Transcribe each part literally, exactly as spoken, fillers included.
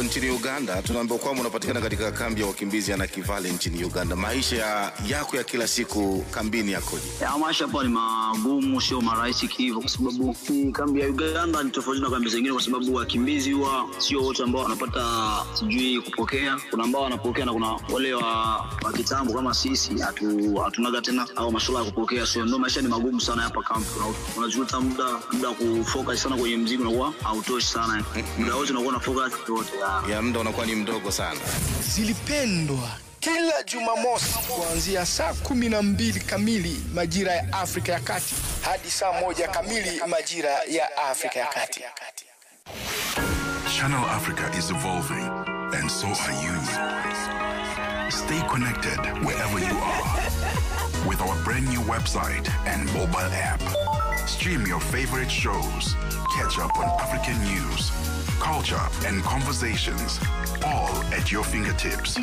Nchini Uganda tunaambiwa kwamba unapatikana katika kambi ya wakimbizi ya Nakivale nchini Uganda. Maisha yako ya kila siku kambini yakoje? Ya maisha hapa ni magumu, sio marahisi hivyo, kwa sababu hii kambi ya Uganda ni tofauti na kambi zingine, kwa sababu wakimbizi huwa sio wote ambao wanapata sijui kupokea. Kuna ambao wanapokea na kuna wale wa, wa kitambo kama sisi hatu hatunaga tena au masuala ya kupokea. So ndio maisha ni magumu sana hapa kambi. Unajuta muda muda kufocus sana kwenye muziki unakuwa hautoshi sana. Muda wote unakuwa na focus yote ya muda unakuwa ni mdogo sana. Zilipendwa kila Jumamosi kuanzia saa kumi na mbili kamili majira ya Afrika ya Kati hadi saa moja kamili majira ya Afrika ya Kati. Channel Africa is evolving, and so are you. Stay connected wherever you are with our brand new website and mobile app. Stream your favorite shows, catch up on African news, culture, and conversations, all at your fingertips.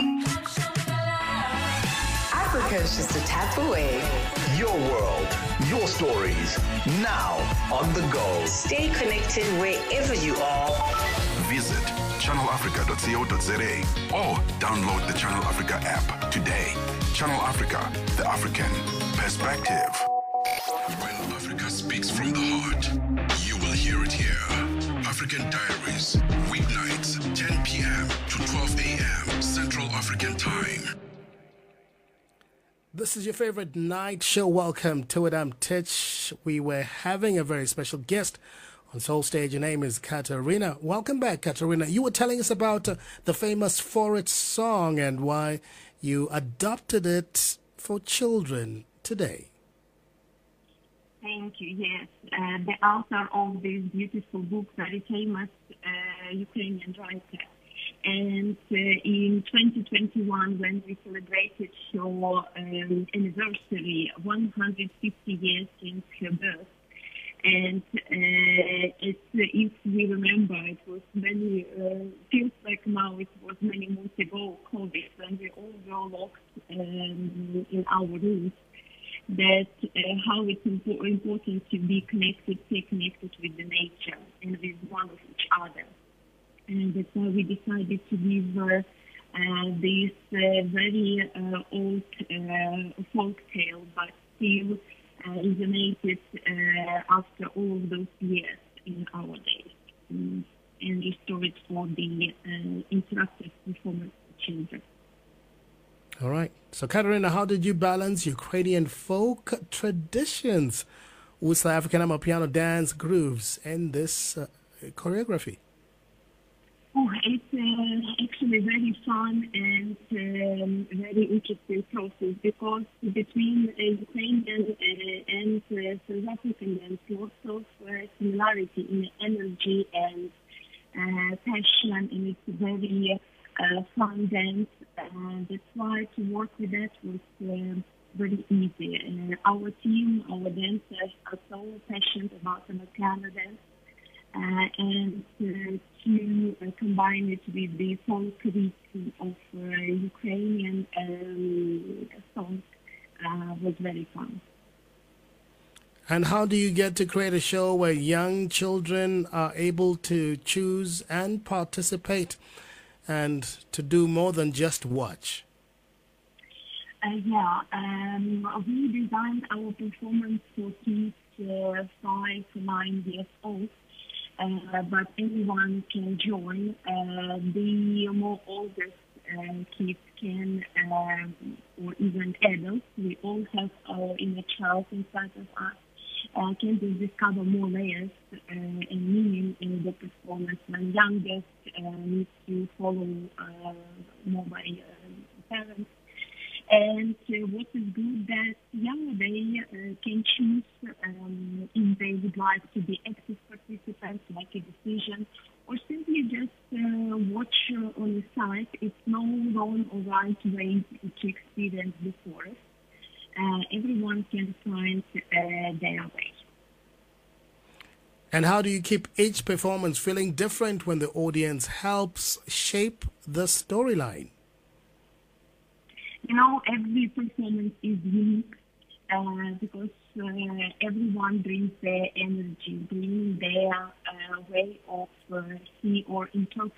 Africa is just a tap away. Your world, your stories, now on the go. Stay connected wherever you are. Visit channel africa dot co dot za or download the Channel Africa app today. Channel Africa, the African perspective. When Africa speaks from the heart, you will hear it here. African Diaries, weeknights, ten p.m. to twelve a.m. Central African Time. This is your favorite night show. Welcome to it. I'm Titch. We were having a very special guest on Soul Stage. Her name is Katarina. Welcome back, Katarina. You were telling us about uh, the famous For It song and why you adopted it for children today. Thank you, yes. Uh, the author of this beautiful book, very famous uh, Ukrainian writer. And uh, in twenty twenty-one, when we celebrated her um, anniversary, one hundred fifty years since her birth, and uh, it's, if we remember, it was many, uh, feels like now it was many months ago, COVID, when we all were locked um, in our rooms, that uh, how it's impo- important to be connected, stay connected with the nature and with one of each other. And that's why we decided to give uh, uh, this uh, very uh, old uh, folk tale, but still uh, resonated uh, after all of those years in our days, um, and restore it for the uh, interactive performance for children. All right. So, Katarina, how did you balance Ukrainian folk traditions with South African Amapiano dance grooves and this uh, choreography? Oh, it's uh, actually very fun and um, very interesting process, because between uh, Ukrainian uh, and uh, South African dance, lots of uh, similarity in energy and uh, passion, and it's very uh, fun dance. Uh, that's why to work with that was uh, very easy. Uh, our team, our dancers are so passionate about the Amapiano dance. Uh, and uh, to uh, combine it with the folk rhythm of uh, Ukrainian um, songs uh, was very fun. And how do you get to create a show where young children are able to choose and participate and to do more than just watch? Uh, yeah, um, we designed our performance for kids uh, five to nine years old. Uh, but anyone can join. Uh, the more oldest uh, kids can, uh, or even adults, we all have our inner child inside of us, uh, can just discover more layers uh, and meaning in the performance. And youngest uh, needs to follow uh, more by uh, parents. And uh, what is good that young they uh, can choose um, if they would like to be active participants, make a decision, or simply just uh, watch uh, on the site. It's no wrong or right way to experience the forest. Uh, everyone can find uh, their way. And how do you keep each performance feeling different when the audience helps shape the storyline? You know, every performance is unique uh, because uh, everyone brings their energy, brings their uh, way of uh, see or interpret